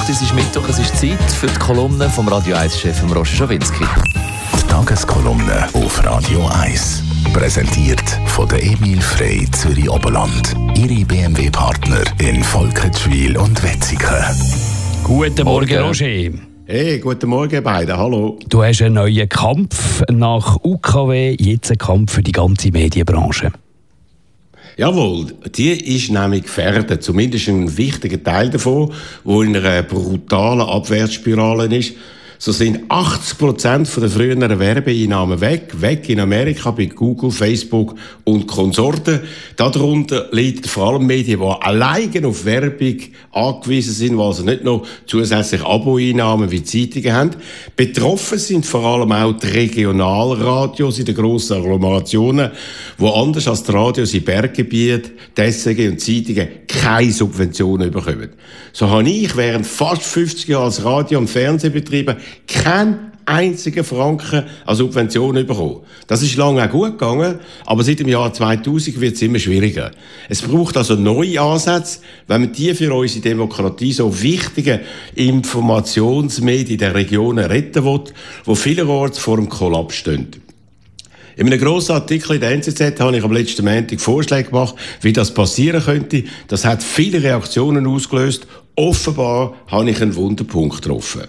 es ist Mittwoch, es ist Zeit für die Kolumne vom Radio 1-Chef Roger Schawinski. Die Tageskolumne auf Radio 1. Präsentiert von der Emil Frey Zürich Oberland. Ihre BMW-Partner in Volketschwil und Wetzikon. Guten Morgen, Roger. Hey, guten Morgen beide, hallo. Du hast einen neuen Kampf nach UKW, jetzt ein Kampf für die ganze Medienbranche. Jawohl, die ist nämlich gefährdet, zumindest ein wichtiger Teil davon, der in einer brutalen Abwärtsspirale ist. So sind 80% der früheren Werbeeinnahmen weg in Amerika bei Google, Facebook und Konsorten. Darunter liegt vor allem Medien, die allein auf Werbung angewiesen sind, weil sie nicht noch zusätzlich Abo-Einnahmen wie Zeitungen haben. Betroffen sind vor allem auch die Regionalradios in den grossen Agglomerationen, wo anders als die Radios in Berggebieten, die SRG und Zeitungen keine Subventionen bekommen. So habe ich während fast 50 Jahren als Radio- und Fernsehbetrieb keinen einzigen Franken an Subventionen bekommen. Das ist lange auch gut gegangen, aber seit dem Jahr 2000 wird es immer schwieriger. Es braucht also neue Ansätze, wenn man die für unsere Demokratie so wichtigen Informationsmedien der Regionen retten will, die vielerorts vor dem Kollaps stehen. In einem grossen Artikel in der NZZ habe ich am letzten Montag Vorschläge gemacht, wie das passieren könnte. Das hat viele Reaktionen ausgelöst. Offenbar habe ich einen Wunderpunkt getroffen.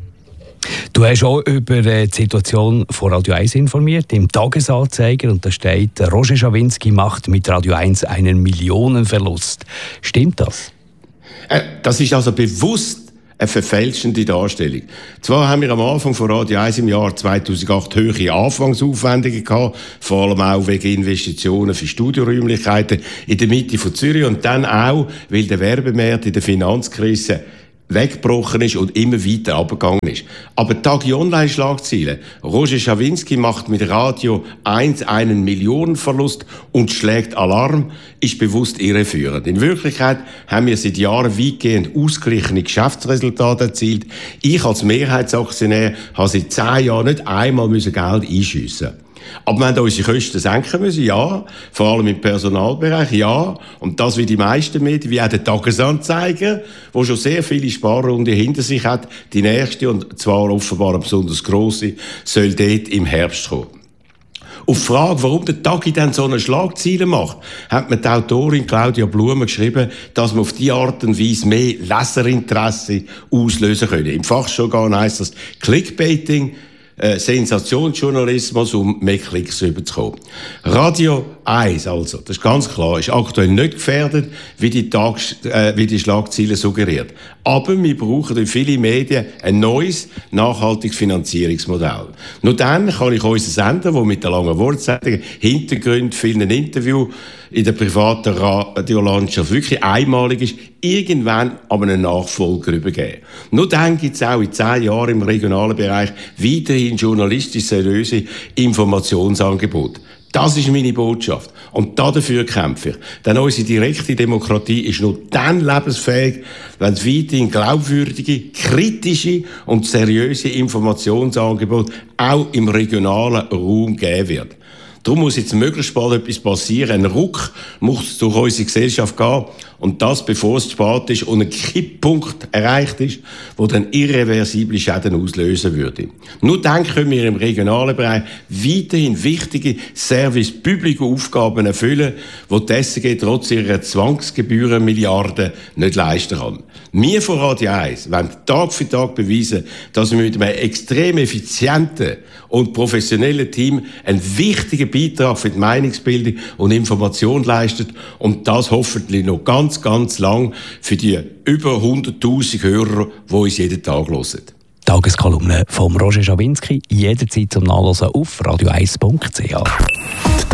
Du hast auch über die Situation von Radio 1 informiert, im Tagesanzeiger, und da steht, Roger Schawinski macht mit Radio 1 einen Millionenverlust. Stimmt das? Das ist also bewusst eine verfälschende Darstellung. Zwar haben wir am Anfang von Radio 1 im Jahr 2008 höhere Anfangsaufwendungen gehabt, vor allem auch wegen Investitionen für Studioräumlichkeiten in der Mitte von Zürich und dann auch, weil der Werbemarkt in der Finanzkrise weggebrochen ist und immer weiter abgegangen ist. Aber Tagi-Online-Schlagzeilen. Roger Schawinski macht mit Radio 1 einen Millionenverlust und schlägt Alarm, ist bewusst irreführend. In Wirklichkeit haben wir seit Jahren weitgehend ausgeglichene Geschäftsresultate erzielt. Ich als Mehrheitsaktionär habe seit 10 Jahren nicht einmal Geld einschiessen müssen. Aber wir haben unsere Kosten senken müssen, ja. Vor allem im Personalbereich, ja. Und das wie die meisten Medien, wie auch der Tagesanzeiger, der schon sehr viele Sparrunden hinter sich hat. Die nächste, und zwar offenbar eine besonders grosse, soll dort im Herbst kommen. Auf die Frage, warum der Tagi dann so eine Schlagzeile macht, hat mir die Autorin Claudia Blume geschrieben, dass man auf diese Art und Weise mehr Leserinteresse auslösen könne. Im Fachjargon heisst das Clickbaiting, Sensationsjournalismus, um mehr Klicks rüberzukommen. Radio 1, also, das ist ganz klar, ist aktuell nicht gefährdet, wie die Schlagzeile suggeriert. Aber wir brauchen in vielen Medien ein neues, nachhaltiges Finanzierungsmodell. Nur dann kann ich unseren Sender, der mit der langen Wortsetzung, Hintergrund, vielen Interviews in der privaten Radiolandschaft wirklich einmalig ist, irgendwann an einen Nachfolger übergeben. Nur dann gibt es auch in 10 Jahren im regionalen Bereich weiterhin journalistisch seriöse Informationsangebote. Das ist meine Botschaft. Und dafür kämpfe ich. Denn unsere direkte Demokratie ist nur dann lebensfähig, wenn es weiterhin glaubwürdige, kritische und seriöse Informationsangebote auch im regionalen Raum geben wird. Darum muss jetzt möglichst bald etwas passieren. Ein Ruck muss durch unsere Gesellschaft gehen. Und das, bevor es zu spät ist und ein Kipppunkt erreicht ist, der dann irreversible Schäden auslösen würde. Nur dann können wir im regionalen Bereich weiterhin wichtige Service-Public-Aufgaben erfüllen, die die SRG trotz ihrer Zwangsgebühren-Milliarden nicht leisten kann. Wir von Radio 1 wollen Tag für Tag beweisen, dass wir mit einem extrem effizienten und professionellen Team einen wichtigen Beitrag für die Meinungsbildung und Information leistet und das hoffentlich noch ganz lang für die über 100'000 Hörer, die uns jeden Tag hören. Tageskolumne von Roger Schawinski, jederzeit zum Nachlesen auf radio1.ch.